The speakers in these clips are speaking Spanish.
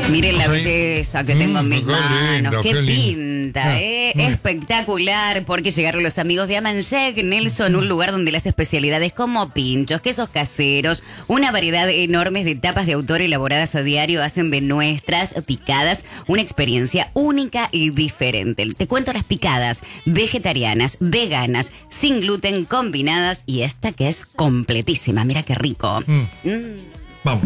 Miren la belleza que tengo en mis manos. Qué pinta, espectacular. Porque llegaron los amigos de Amansec, Nelson, un lugar donde las especialidades como pinchos, quesos caseros, una variedad enorme de tapas de autor elaboradas a diario hacen de nuestras picadas una experiencia única y diferente. Te cuento las picadas vegetarianas, veganas, sin gluten, combinadas y esta que es completísima. Mira qué rico. Vamos.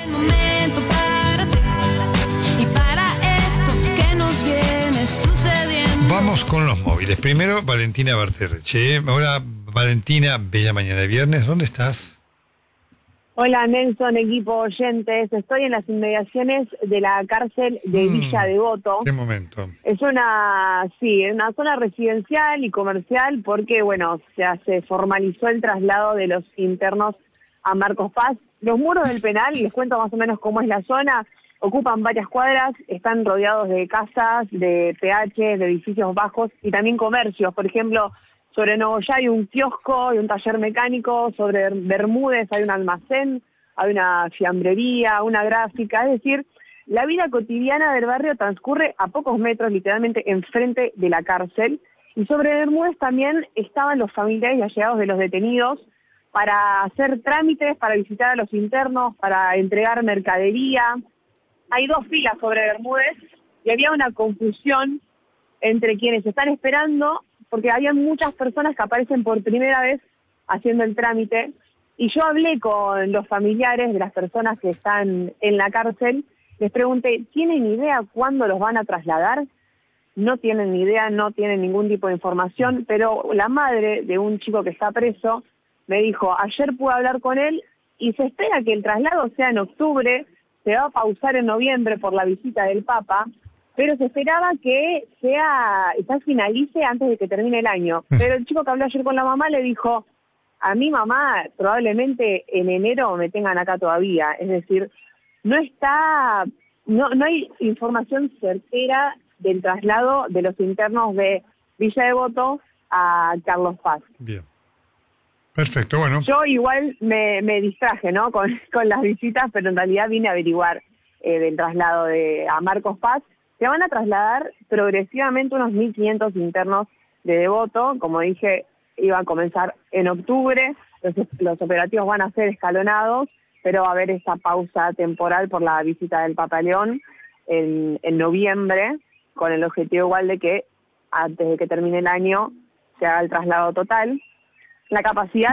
Vamos con los móviles. Primero, Valentina Berterche. Hola, Valentina, bella mañana de viernes. ¿Dónde estás? Hola, Nelson, equipo oyentes. Estoy en las inmediaciones de la cárcel de Villa Devoto. ¿Qué momento? Es una zona residencial y comercial porque, bueno, se formalizó el traslado de los internos a Marcos Paz. Los muros del penal, les cuento más o menos cómo es la zona, ocupan varias cuadras, están rodeados de casas, de PH, de edificios bajos y también comercios. Por ejemplo, sobre Nogoyá hay un kiosco y un taller mecánico, sobre Bermúdez hay un almacén, hay una fiambrería, una gráfica, es decir, la vida cotidiana del barrio transcurre a pocos metros, literalmente enfrente de la cárcel. Y sobre Bermúdez también estaban los familiares y allegados de los detenidos para hacer trámites, para visitar a los internos, para entregar mercadería. Hay dos filas sobre Bermúdez y había una confusión entre quienes están esperando, porque había muchas personas que aparecen por primera vez haciendo el trámite, y yo hablé con los familiares de las personas que están en la cárcel, les pregunté, ¿tienen idea cuándo los van a trasladar? No tienen ni idea, no tienen ningún tipo de información, pero la madre de un chico que está preso me dijo, ayer pude hablar con él y se espera que el traslado sea en octubre, se va a pausar en noviembre por la visita del Papa, pero se esperaba que ya finalice antes de que termine el año. Pero el chico que habló ayer con la mamá le dijo, a mi mamá probablemente en enero me tengan acá todavía. Es decir, no hay información certera del traslado de los internos de Villa Devoto a Carlos Paz. Bien. Perfecto, bueno. Yo igual me distraje, ¿no? con las visitas, pero en realidad vine a averiguar del traslado a Marcos Paz. Se van a trasladar progresivamente unos 1.500 internos de Devoto. Como dije, iba a comenzar en octubre. Los operativos van a ser escalonados, pero va a haber esta pausa temporal por la visita del Papa León en noviembre, con el objetivo igual de que antes de que termine el año se haga el traslado total. La capacidad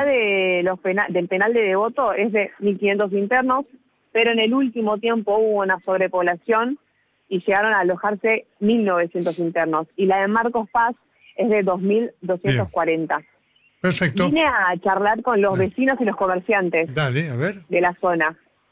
del penal de Devoto es de 1.500 internos, pero en el último tiempo hubo una sobrepoblación y llegaron a alojarse 1.900 internos. Y la de Marcos Paz es de 2.240. Perfecto. Vine a charlar con los vecinos y los comerciantes de la zona.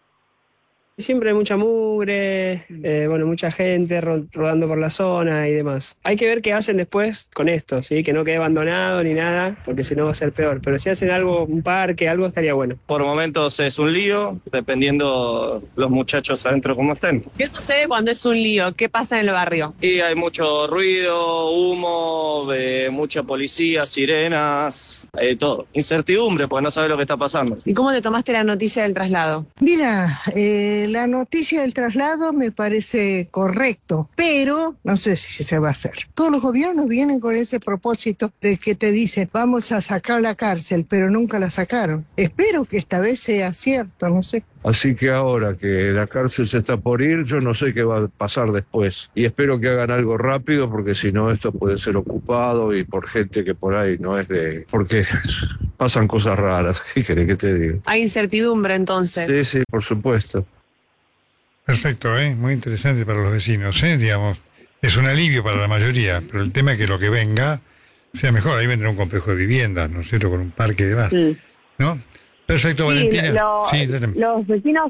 Siempre hay mucha mugre, mucha gente rodando por la zona y demás. Hay que ver qué hacen después con esto, ¿sí? Que no quede abandonado ni nada, porque si no va a ser peor. Pero si hacen algo, un parque, algo estaría bueno. Por momentos es un lío, dependiendo los muchachos adentro cómo estén. ¿Qué sucede cuando es un lío? ¿Qué pasa en el barrio? Y hay mucho ruido, humo, mucha policía, sirenas, todo. Incertidumbre, pues no sabes lo que está pasando. ¿Y cómo te tomaste la noticia del traslado? Mira, la noticia del traslado me parece correcto, pero no sé si se va a hacer. Todos los gobiernos vienen con ese propósito de que te dicen, vamos a sacar la cárcel, pero nunca la sacaron. Espero que esta vez sea cierto, no sé. Así que ahora que la cárcel se está por ir, yo no sé qué va a pasar después. Y espero que hagan algo rápido, porque si no esto puede ser ocupado y por gente que por ahí no es de... Porque pasan cosas raras, ¿qué querés que te diga? Hay incertidumbre entonces. Sí, por supuesto. Perfecto, muy interesante para los vecinos, digamos. Es un alivio para la mayoría, pero el tema es que lo que venga sea mejor. Ahí vendrá un complejo de viviendas, ¿no es cierto?, con un parque y demás, ¿no? Perfecto, sí, Valentina. Los vecinos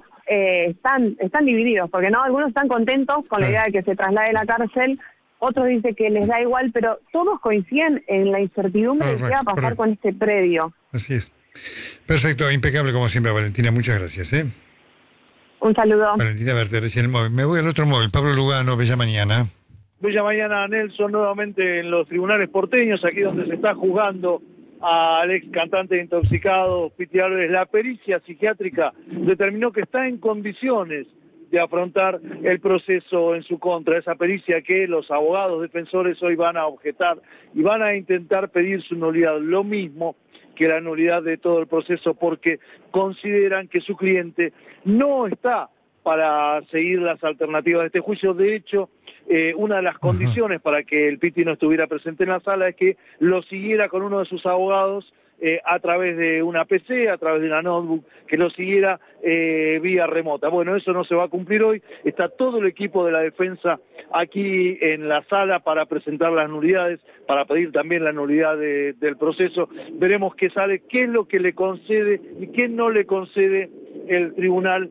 están divididos, porque no algunos están contentos con la idea de que se traslade la cárcel, otros dicen que les da igual, pero todos coinciden en la incertidumbre de qué va a pasar con este predio. Así es. Perfecto, impecable como siempre, Valentina. Muchas gracias. Un saludo. Valentina Berterche, el móvil. Me voy al otro móvil. Pablo Lugano, bella mañana. Bella mañana, Nelson, nuevamente en los tribunales porteños, aquí donde se está juzgando al ex cantante intoxicado, Piti Álvarez. La pericia psiquiátrica determinó que está en condiciones de afrontar el proceso en su contra, esa pericia que los abogados defensores hoy van a objetar y van a intentar pedir su nulidad, lo mismo que la nulidad de todo el proceso, porque consideran que su cliente no está para seguir las alternativas de este juicio. De hecho, una de las condiciones para que el Piti no estuviera presente en la sala es que lo siguiera con uno de sus abogados a través de una PC, a través de una notebook, que lo siguiera vía remota. Bueno, eso no se va a cumplir hoy. Está todo el equipo de la defensa aquí en la sala para presentar las nulidades, para pedir también la nulidad del proceso. Veremos qué sale, qué es lo que le concede y qué no le concede el tribunal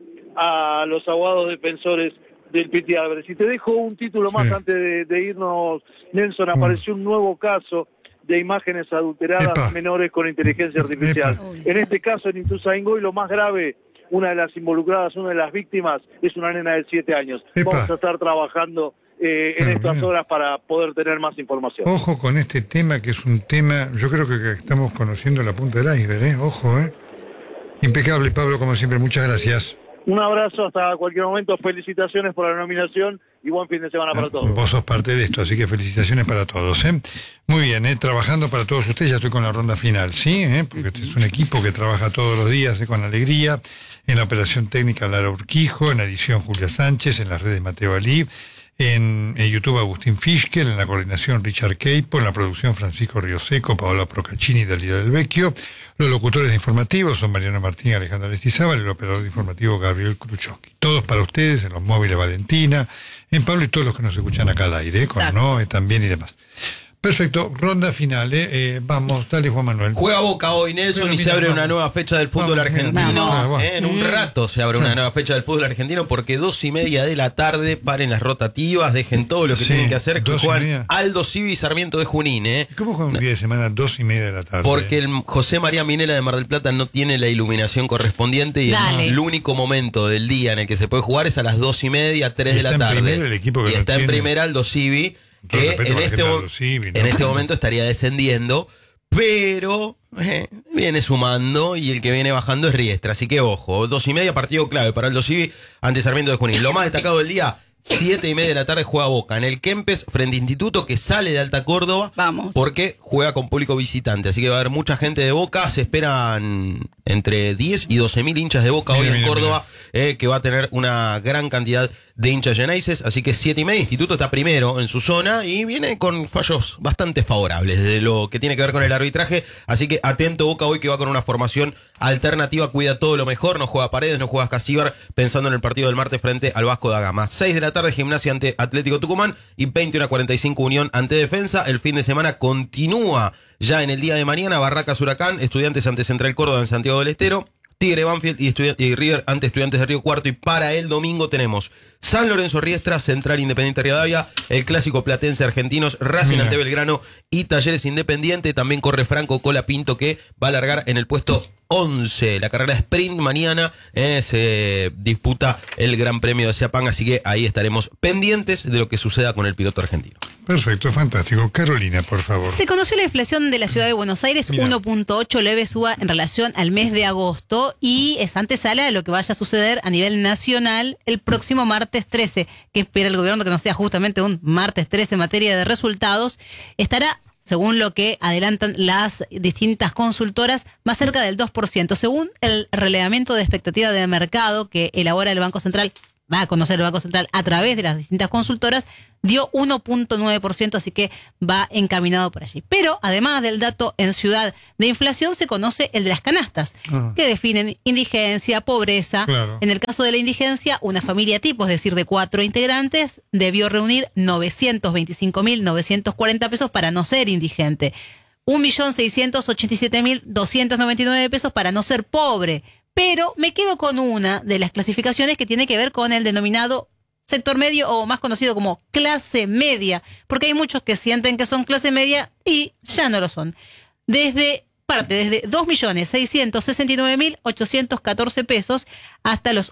a los abogados defensores del Piti Álvarez. Y te dejo un título más antes de irnos, Nelson. Apareció un nuevo caso de imágenes adulteradas menores con inteligencia artificial. En este caso, en Ituzaingó, y lo más grave, una de las involucradas, una de las víctimas, es una nena de 7 años. Vamos a estar trabajando en estas horas para poder tener más información. Ojo con este tema, que es un tema, yo creo que estamos conociendo la punta del iceberg, Ojo, Impecable, Pablo, como siempre, muchas gracias. Un abrazo hasta cualquier momento, felicitaciones por la nominación y buen fin de semana para todos. Vos sos parte de esto, así que felicitaciones para todos. Muy bien, trabajando para todos ustedes, ya estoy con la ronda final, ¿sí? Porque este es un equipo que trabaja todos los días con alegría, en la operación técnica Lara Urquijo, en la edición Julia Sánchez, en las redes Mateo Alí, en YouTube Agustín Fischkel, en la coordinación Richard Keipo, en la producción Francisco Rioseco, Paola Procaccini y Dalila Del Vecchio. Los locutores de informativos son Mariano Martín y Alejandro Aristizábal, el operador de informativo Gabriel Khrushchevsky. Todos para ustedes, en los móviles Valentina, en Pablo y todos los que nos escuchan acá al aire, con Noé también y demás. Perfecto, ronda final, vamos, dale Juan Manuel. Juega Boca hoy, Nelson, y se abre una nueva fecha del fútbol argentino. En un rato se abre una nueva fecha del fútbol argentino, porque 2:30 de la tarde, paren las rotativas, dejen todo lo que tienen que hacer, que juegan Aldo Civi y Sarmiento de Junín. ¿Cómo con un día de semana 2:30 de la tarde? Porque el José María Minela de Mar del Plata no tiene la iluminación correspondiente y el único momento del día en el que se puede jugar es a las 2:30, 3 de la tarde. El equipo que y está en primera Aldo Civi, que en este momento estaría descendiendo, pero viene sumando, y el que viene bajando es Riestra. Así que ojo, 2:30, partido clave para Aldo Civi ante Sarmiento de Junín. Lo más destacado del día, 7:30 de la tarde juega Boca en el Kempes frente a Instituto, que sale de Alta Córdoba. Vamos. Porque juega con público visitante. Así que va a haber mucha gente de Boca. Se esperan entre 10 y 12.000 hinchas de Boca hoy en Córdoba, que va a tener una gran cantidad de hinchas Geneises. Así que 7:30, Instituto está primero en su zona y viene con fallos bastante favorables de lo que tiene que ver con el arbitraje. Así que atento Boca hoy, que va con una formación alternativa, cuida todo lo mejor, no juega Paredes, no juega Casíbar, pensando en el partido del martes frente al Vasco da Gama. 6 de la tarde Gimnasia ante Atlético Tucumán y 21:45 Unión ante Defensa. El fin de semana continúa ya en el día de mañana: Barracas Huracán, Estudiantes ante Central Córdoba en Santiago del Estero, Tigre Banfield y River ante Estudiantes de Río Cuarto. Y para el domingo tenemos San Lorenzo Riestra, Central Independiente Rivadavia, el clásico platense Argentinos, Racing ante Belgrano y Talleres Independiente. También corre Franco Colapinto, que va a largar en el puesto 11. La carrera sprint mañana se disputa el Gran Premio de Sepang, así que ahí estaremos pendientes de lo que suceda con el piloto argentino. Perfecto, fantástico. Carolina, por favor. Se conoció la inflación de la ciudad de Buenos Aires, 1.8, leve suba en relación al mes de agosto, y es antesala de lo que vaya a suceder a nivel nacional el próximo martes 13, que espera el gobierno que no sea justamente un martes 13 en materia de resultados. Estará, según lo que adelantan las distintas consultoras, más cerca del 2%. Según el relevamiento de expectativa de mercado que elabora el Banco Central, va a conocer el Banco Central a través de las distintas consultoras, dio 1.9%, así que va encaminado por allí. Pero además del dato en ciudad de inflación, se conoce el de las canastas, que definen indigencia, pobreza. Claro. En el caso de la indigencia, una familia tipo, es decir, de 4 integrantes, debió reunir 925.940 pesos para no ser indigente. 1.687.299 pesos para no ser pobre. Pero me quedo con una de las clasificaciones que tiene que ver con el denominado sector medio, o más conocido como clase media, porque hay muchos que sienten que son clase media y ya no lo son. Desde 2.669.814 pesos hasta los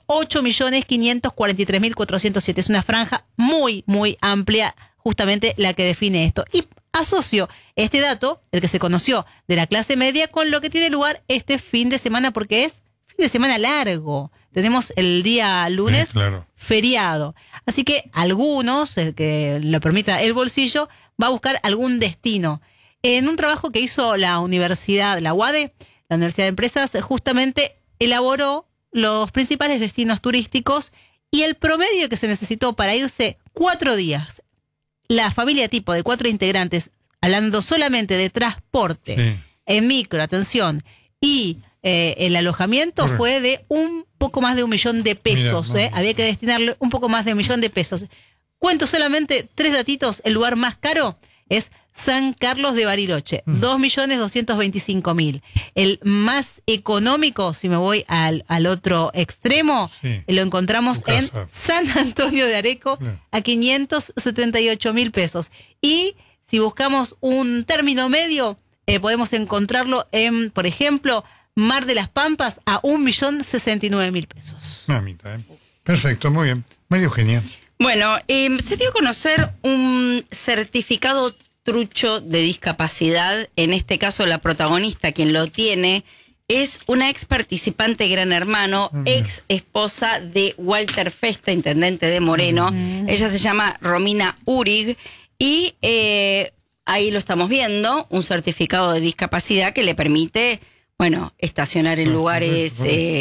8.543.407. Es una franja muy, muy amplia, justamente la que define esto. Y asocio este dato, el que se conoció de la clase media, con lo que tiene lugar este fin de semana, porque es fin de semana largo. tenemos el día lunes feriado. Así que algunos, el que lo permita el bolsillo, va a buscar algún destino. En un trabajo que hizo la universidad, la UADE, la Universidad de Empresas, justamente elaboró los principales destinos turísticos y el promedio que se necesitó para irse 4 días. La familia tipo de 4 integrantes, hablando solamente de transporte, en micro, atención, y el alojamiento fue de un poco más de 1 millón de pesos. Había que destinarle un poco más de 1 millón de pesos. Cuento solamente 3 datitos. El lugar más caro es San Carlos de Bariloche, 2.225.000. El más económico, si me voy al otro extremo, lo encontramos en San Antonio de Areco, a 578.000 pesos. Y si buscamos un término medio, podemos encontrarlo en, por ejemplo, Mar de las Pampas, a 1.069.000 pesos. Mamita, Perfecto, muy bien. María Eugenia. Bueno, se dio a conocer un certificado trucho de discapacidad. En este caso, la protagonista, quien lo tiene, es una ex participante de Gran Hermano, ex esposa de Walter Festa, intendente de Moreno. Ella se llama Romina Urig y ahí lo estamos viendo, un certificado de discapacidad que le permite, estacionar en lugares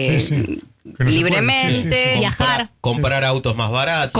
libremente, viajar, comprar autos más baratos,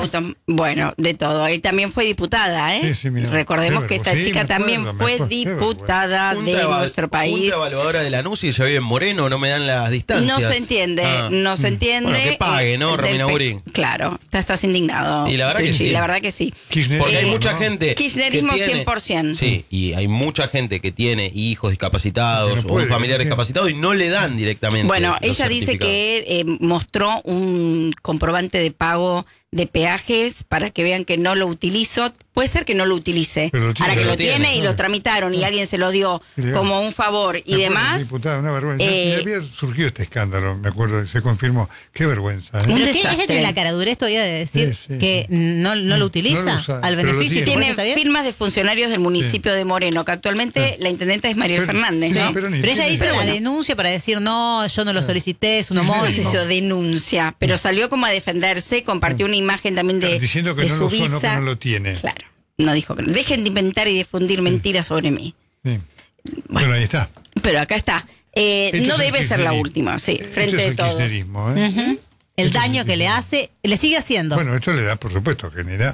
de todo. Él también fue diputada, recordemos que esta chica también fue diputada de nuestro país. Junta evaluadora de la NUCI, ella vive en Moreno, no me dan las distancias. No se entiende. Bueno, que pague, ¿no, Romina Urig? Claro, estás indignado. Y la verdad que sí. La verdad que sí. Porque hay mucha gente kirchnerismo que tiene, 100%. Sí, y hay mucha gente que tiene hijos discapacitados o un familiar discapacitado y no le dan directamente. Bueno, ella dice que mostró un comprobante de pago de peajes para que vean que no lo utilizo. Puede ser que no lo utilice. Ahora que lo tiene y lo tramitaron y alguien se lo dio como un favor y demás. Diputada, una vergüenza. Y había surgido este escándalo, me acuerdo, se confirmó. Qué vergüenza. Pero ella tiene la caradurez todavía de decir que no lo utiliza al beneficio. Tiene firmas de funcionarios del municipio de Moreno, que actualmente la intendente es Mariel Fernández. Pero ella hizo la denuncia para decir, no, yo no lo solicité, es un homónimo. No se hizo denuncia, pero salió como a defenderse, compartió una imagen también diciendo que de no su lo visa. usó, no, que no lo tiene. Claro, no dijo que no. Dejen de inventar y difundir mentiras sobre mí. Bueno, ahí está. Pero acá está. No debe ser la última, frente de todos. El daño que le hace, le sigue haciendo. Bueno, esto le da, por supuesto, genera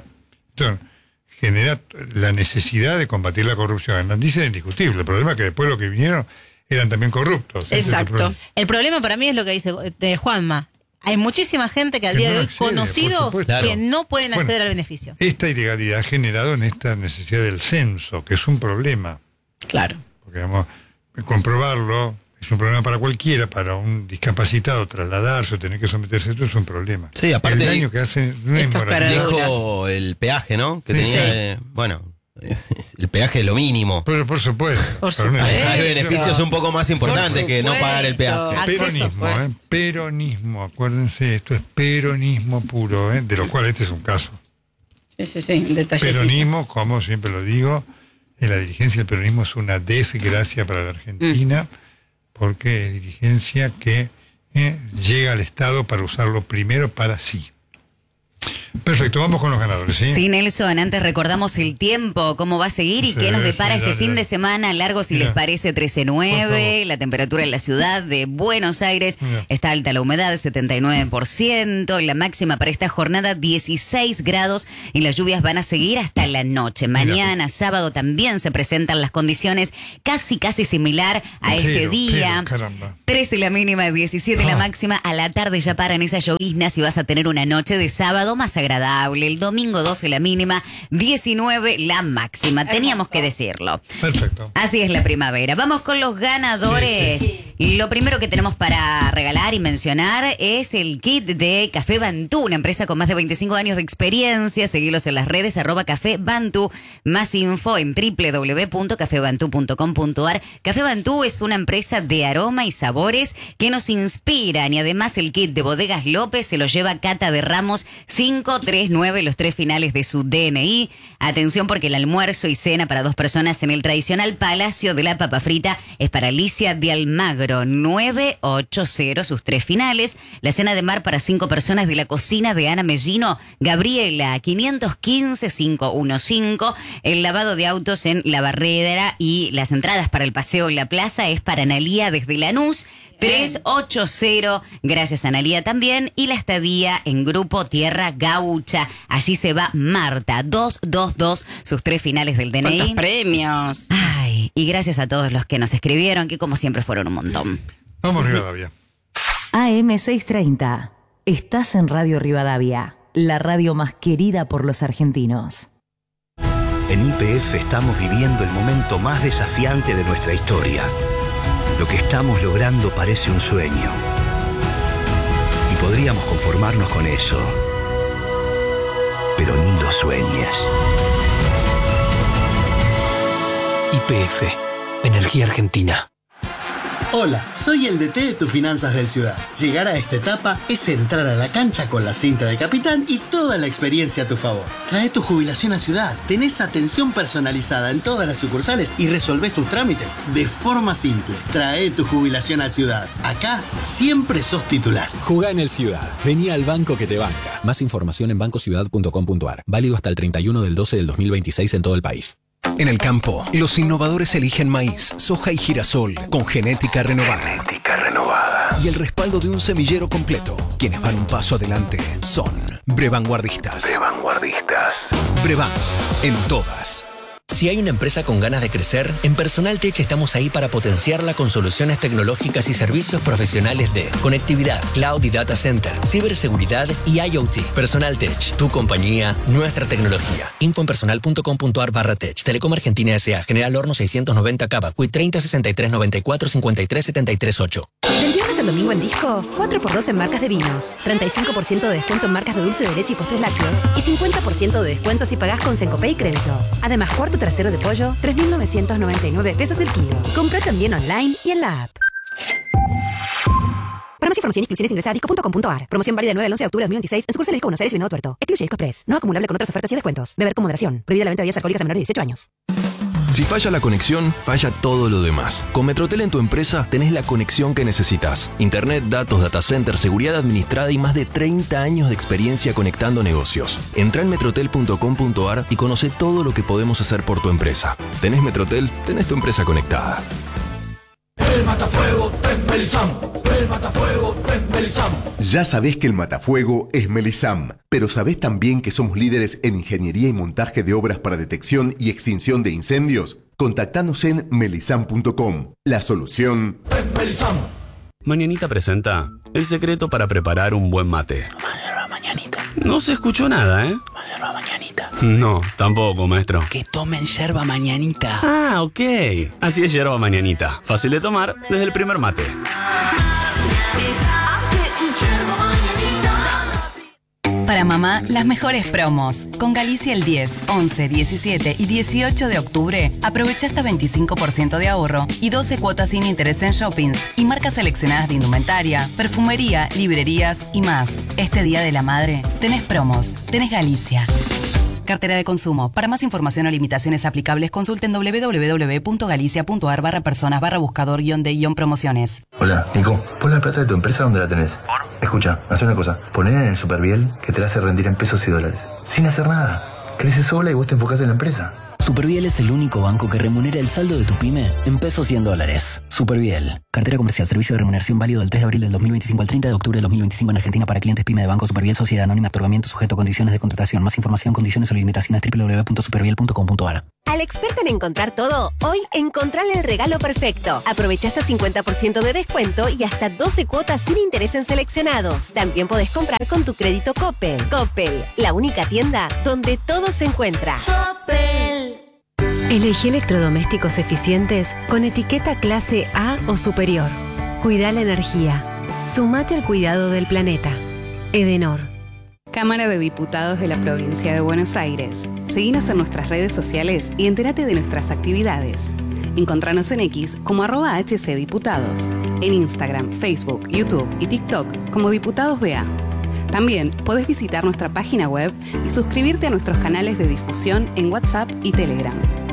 la necesidad de combatir la corrupción. Dice indiscutible. El problema es que después los que vinieron eran también corruptos. Exacto. El problema para mí es lo que dice Juanma. Hay muchísima gente que al día de hoy, conocidos, que no pueden acceder al beneficio. Esta ilegalidad ha generado en esta necesidad del censo, que es un problema. Claro. Porque, comprobarlo es un problema para cualquiera, para un discapacitado trasladarse o tener que someterse a esto es un problema. Sí, aparte el daño que hace no es moral. Dijo el peaje, ¿no? Que tenía, el peaje es lo mínimo. Pero por supuesto. Hay beneficios un poco más importantes que no pagar el peaje. Peronismo, peronismo, acuérdense, esto es peronismo puro, de lo cual este es un caso. Sí, detalles. Peronismo, como siempre lo digo, en la dirigencia del peronismo es una desgracia para la Argentina, porque es dirigencia que llega al Estado para usarlo primero para sí. Perfecto, vamos con los ganadores, ¿sí? Sí, Nelson, antes recordamos el tiempo, cómo va a seguir y qué nos depara este fin de semana largo, si les parece, 13-9, la temperatura en la ciudad de Buenos Aires está alta, la humedad 79%, la máxima para esta jornada 16 grados y las lluvias van a seguir hasta la noche. Mañana, sábado, también se presentan las condiciones casi similar a este día. 13 la mínima, 17 la máxima, a la tarde ya paran esas lloviznas y vas a tener una noche de sábado más agradable. El domingo 12 la mínima, 19 la máxima. Teníamos que decirlo. Perfecto. Así es la primavera. Vamos con los ganadores. Lo primero que tenemos para regalar y mencionar es el kit de Café Bantú, una empresa con más de 25 años de experiencia. Seguilos en las redes @Café Bantú. Más info en www.cafebantú.com.ar. Café Bantú es una empresa de aroma y sabores que nos inspiran y además el kit de Bodegas López se lo lleva Cata de Ramos 539, los 3 finales de su DNI. Atención porque el almuerzo y cena para 2 personas en el tradicional Palacio de la Papa Frita es para Alicia de Almagro. número 980, sus 3 finales. La cena de mar para 5 personas de la cocina de Ana Mellino. Gabriela, 515-515. El lavado de autos en La Barrera y las entradas para el paseo en la plaza es para Analía desde Lanús. 380, gracias a Analía también. Y la estadía en Grupo Tierra Gaucha. Allí se va Marta, 222, sus 3 finales del DNI. ¿Cuántos premios? Ay, y gracias a todos los que nos escribieron, que como siempre fueron un montón. Vamos, Rivadavia. AM630. Estás en Radio Rivadavia, la radio más querida por los argentinos. En YPF estamos viviendo el momento más desafiante de nuestra historia. Lo que estamos logrando parece un sueño. Y podríamos conformarnos con eso. Pero ni lo sueñes. YPF, Energía Argentina. Hola, soy el DT de tus finanzas del Ciudad. Llegar a esta etapa es entrar a la cancha con la cinta de capitán y toda la experiencia a tu favor. Trae tu jubilación a Ciudad, tenés atención personalizada en todas las sucursales y resolvés tus trámites de forma simple. Trae tu jubilación a Ciudad. Acá siempre sos titular. Jugá en el Ciudad. Vení al banco que te banca. Más información en bancociudad.com.ar. Válido hasta el 31 del 12 del 2026 en todo el país. En el campo, los innovadores eligen maíz, soja y girasol con genética renovada. Y el respaldo de un semillero completo. Quienes van un paso adelante son Brevanguardistas. Brevan, en todas. Si hay una empresa con ganas de crecer, en Personal Tech estamos ahí para potenciarla con soluciones tecnológicas y servicios profesionales de conectividad, cloud y data center, ciberseguridad y IoT. Personal Tech, tu compañía, nuestra tecnología. Info en personal.com.ar/tech. Telecom Argentina S.A. General Horno 690 Cava. Cuit 30 63 94 53 73 8. Del viernes al domingo en Disco, 4x2 en marcas de vinos, 35% de descuento en marcas de dulce de leche y postres lácteos y 50% de descuento si pagás con Sencopay y crédito. Además, cuarto trasero de pollo, 3.999 pesos el kilo. Compra también online y en la app. Para más información y exclusiones ingresa a disco.com.ar. Promoción válida del 9 al 11 de octubre de 2026 en sucursales Disco Buenos Aires y Venado Tuerto. Excluye Disco Express. No acumulable con otras ofertas y descuentos. Beber con moderación. Prohibida la venta de bebidas alcohólicas a menores de 18 años. Si falla la conexión, falla todo lo demás. Con Metrotel en tu empresa tenés la conexión que necesitas. Internet, datos, data center, seguridad administrada y más de 30 años de experiencia conectando negocios. Entrá en metrotel.com.ar y conoce todo lo que podemos hacer por tu empresa. ¿Tenés Metrotel? Tenés tu empresa conectada. El matafuego es Melisam. El matafuego es Melisam. Ya sabés que el matafuego es Melisam, pero ¿sabés también que somos líderes en ingeniería y montaje de obras para detección y extinción de incendios? Contactanos en melisam.com. La solución es Melisam. Mañanita presenta el secreto para preparar un buen mate. Mañanita. No se escuchó nada, ¿eh? Yerba mañanita. No, tampoco, maestro. Que tomen yerba mañanita. Ah, ok. Así es yerba mañanita. Fácil de tomar desde el primer mate. Para mamá, las mejores promos. Con Galicia el 10, 11, 17 y 18 de octubre, aprovecha hasta 25% de ahorro y 12 cuotas sin interés en shoppings y marcas seleccionadas de indumentaria, perfumería, librerías y más. Este Día de la Madre, tenés promos, tenés Galicia. Cartera de consumo. Para más información o limitaciones aplicables, consulten www.galicia.ar/personas/buscador-de-promociones. Hola, Nico. ¿Pon la plata de tu empresa donde la tenés? Escucha, haz una cosa. Ponela en el Superviel que te la hace rendir en pesos y dólares. Sin hacer nada. Crece sola y vos te enfocás en la empresa. Superviel es el único banco que remunera el saldo de tu pyme en pesos y en dólares. Superviel. Cartera comercial. Servicio de remuneración válido del 3 de abril del 2025 al 30 de octubre del 2025 en Argentina para clientes pyme de Banco Superviel Sociedad Anónima. Otorgamiento sujeto a condiciones de contratación. Más información, condiciones o limitaciones www.superviel.com.ar. Al experto en encontrar todo, hoy encontrale el regalo perfecto. Aprovecha hasta 50% de descuento y hasta 12 cuotas sin interés en seleccionados. También podés comprar con tu crédito Coppel. Coppel, la única tienda donde todo se encuentra. Coppel. Elegí electrodomésticos eficientes con etiqueta clase A o superior. Cuida la energía. Sumate al cuidado del planeta. Edenor. Cámara de Diputados de la Provincia de Buenos Aires. Seguinos en nuestras redes sociales y entérate de nuestras actividades. Encontranos en X como @HCDiputados. En Instagram, Facebook, YouTube y TikTok como Diputados BA. También podés visitar nuestra página web y suscribirte a nuestros canales de difusión en WhatsApp y Telegram.